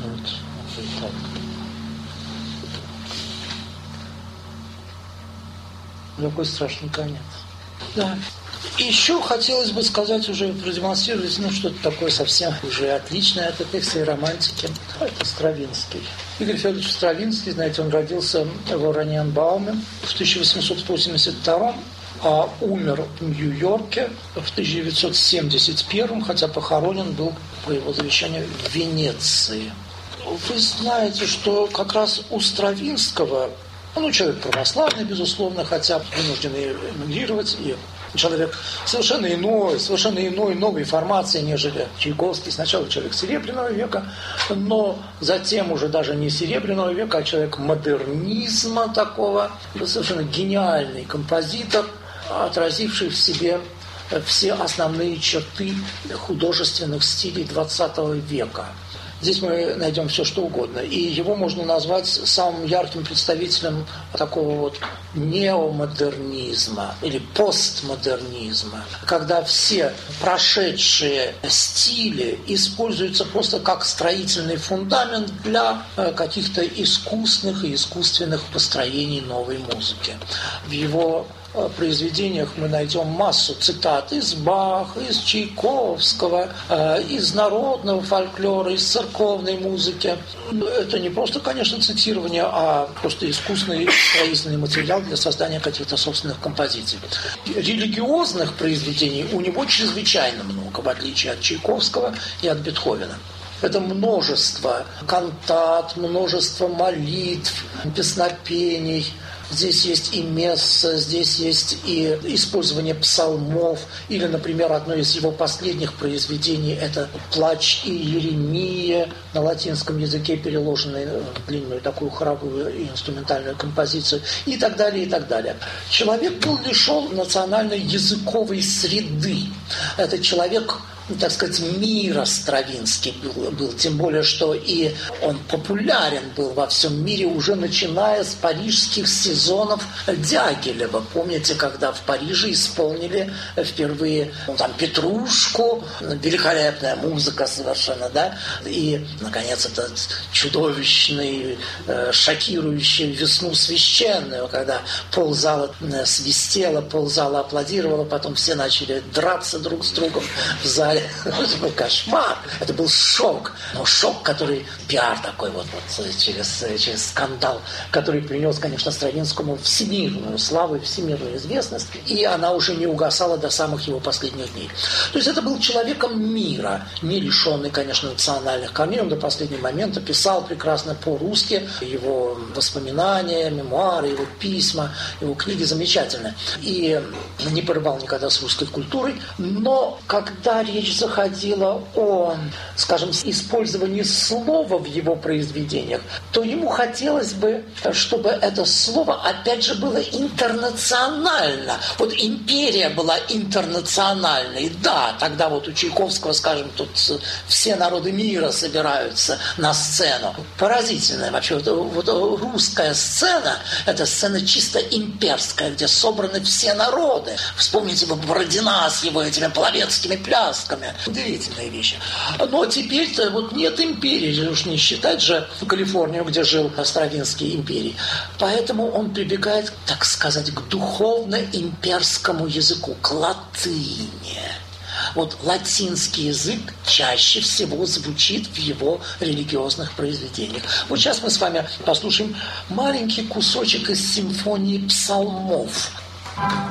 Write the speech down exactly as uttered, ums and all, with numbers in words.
Вот. Так. Какой страшный конец. Да. И еще хотелось бы сказать, уже продемонстрировать, ну, что-то такое совсем уже отличное от этой всей романтики. Это Стравинский. Игорь Федорович Стравинский, знаете, он родился в Ораниенбауме в тысяча восемьсот восемьдесят втором, а умер в Нью-Йорке в тысяча девятьсот семьдесят первом, хотя похоронен был по его завещанию в Венеции. Вы знаете, что как раз у Стравинского, ну, человек православный, безусловно, хотя вынужденный эмигрировать, и человек совершенно иной, совершенно иной, новой формации, нежели Чайковский. Сначала человек Серебряного века, но затем уже даже не Серебряного века, а человек модернизма такого. Совершенно гениальный композитор, отразивший в себе все основные черты художественных стилей двадцатого века. Здесь мы найдем все, что угодно. И его можно назвать самым ярким представителем такого вот неомодернизма или постмодернизма, когда все прошедшие стили используются просто как строительный фундамент для каких-то искусных и искусственных построений новой музыки. В его произведениях мы найдем массу цитат из Баха, из Чайковского, из народного фольклора, из церковной музыки. Это не просто, конечно, цитирование, а просто искусный строительный материал для создания каких-то собственных композиций. Религиозных произведений у него чрезвычайно много, в отличие от Чайковского и от Бетховена. Это множество кантат, множество молитв, песнопений. Здесь есть и месса, здесь есть и использование псалмов. Или, например, одно из его последних произведений – это «Плач Иеремия», на латинском языке переложенный в длинную такую хоровую и инструментальную композицию, и так далее, и так далее. Человек был лишен национальной языковой среды. Это человек, так сказать, мира Стравинский был, был, тем более, что и он популярен был во всем мире уже начиная с парижских сезонов Дягилева. Помните, когда в Париже исполнили впервые, ну, там, «Петрушку», великолепная музыка совершенно, да, и, наконец, этот чудовищный, шокирующий «Весну священную», когда ползала свистела, ползала аплодировала, потом все начали драться друг с другом в зале. Это был кошмар, это был шок. Но шок, который, пиар такой вот, вот через, через скандал, который принес, конечно, Стравинскому всемирную славу и всемирную известность, и она уже не угасала до самых его последних дней. То есть это был человеком мира, не лишенный, конечно, национальных корней. Он до последнего момента писал прекрасно по-русски, его воспоминания, мемуары, его письма, его книги замечательные. И не порывал никогда с русской культурой, но когда речь заходила о, скажем, использовании слова в его произведениях, то ему хотелось бы, чтобы это слово, опять же, было интернационально. Вот империя была интернациональной. Да, тогда вот у Чайковского, скажем, тут все народы мира собираются на сцену. Поразительная вообще. Вот, вот русская сцена – это сцена чисто имперская, где собраны все народы. Вспомните бы Бородина с его этими половецкими плясками. Удивительные вещи. Но теперь-то вот нет империи, уж не считать же Калифорнию, где жил Стравинский, империи. Поэтому он прибегает, так сказать, к духовно-имперскому языку, к латыни. Вот латинский язык чаще всего звучит в его религиозных произведениях. Вот сейчас мы с вами послушаем маленький кусочек из симфонии псалмов.